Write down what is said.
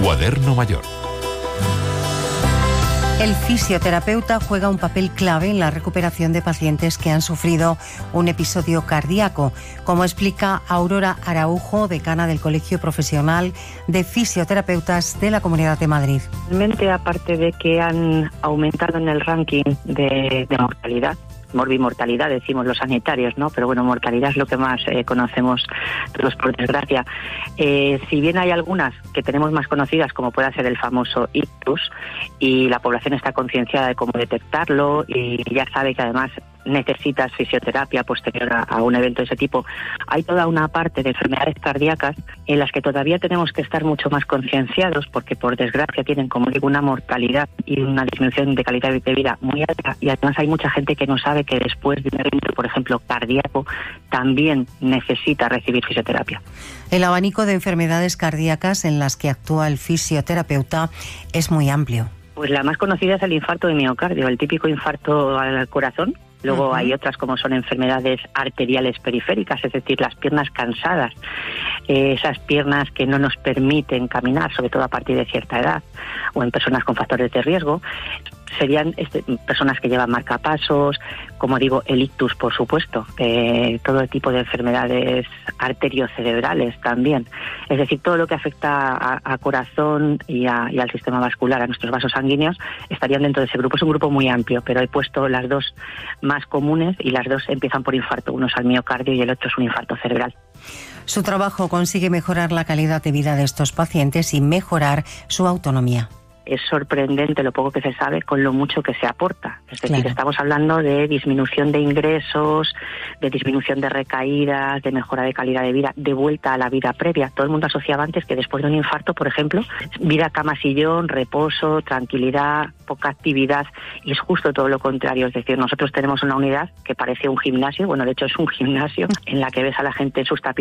Cuaderno Mayor. El fisioterapeuta juega un papel clave en la recuperación de pacientes que han sufrido un episodio cardíaco, como explica Aurora Araujo, decana del Colegio Profesional de Fisioterapeutas de la Comunidad de Madrid. Realmente, aparte de que han aumentado en el ranking de mortalidad, morbimortalidad decimos los sanitarios, ¿no? Pero bueno, mortalidad es lo que más conocemos todos, por desgracia. Si bien hay algunas que tenemos más conocidas, como puede ser el famoso ictus, y la población está concienciada de cómo detectarlo y ya sabe que además necesitas fisioterapia posterior a un evento de ese tipo, hay toda una parte de enfermedades cardíacas en las que todavía tenemos que estar mucho más concienciados, porque por desgracia tienen, como digo, una mortalidad y una disminución de calidad de vida muy alta, y además hay mucha gente que no sabe que después de un evento, por ejemplo, cardíaco, también necesita recibir fisioterapia. El abanico de enfermedades cardíacas en las que actúa el fisioterapeuta es muy amplio. Pues la más conocida es el infarto de miocardio, el típico infarto al corazón. Luego hay otras como son enfermedades arteriales periféricas, es decir, las piernas cansadas, esas piernas que no nos permiten caminar, sobre todo a partir de cierta edad, o en personas con factores de riesgo. Serían personas que llevan marcapasos, como digo, el ictus, por supuesto, todo tipo de enfermedades arteriocerebrales también. Es decir, todo lo que afecta a corazón y al sistema vascular, a nuestros vasos sanguíneos, estarían dentro de ese grupo. Es un grupo muy amplio, pero he puesto las dos más comunes y las dos empiezan por infarto. Uno es al miocardio y el otro es un infarto cerebral. Su trabajo consigue mejorar la calidad de vida de estos pacientes y mejorar su autonomía. Es sorprendente lo poco que se sabe con lo mucho que se aporta. Es decir, estamos hablando de disminución de ingresos, de disminución de recaídas, de mejora de calidad de vida, de vuelta a la vida previa. Todo el mundo asociaba antes que después de un infarto, por ejemplo, vida cama-sillón, reposo, tranquilidad, poca actividad, y es justo todo lo contrario. Es decir, nosotros tenemos una unidad que parece un gimnasio, bueno, de hecho es un gimnasio, en la que ves a la gente en sus tapitas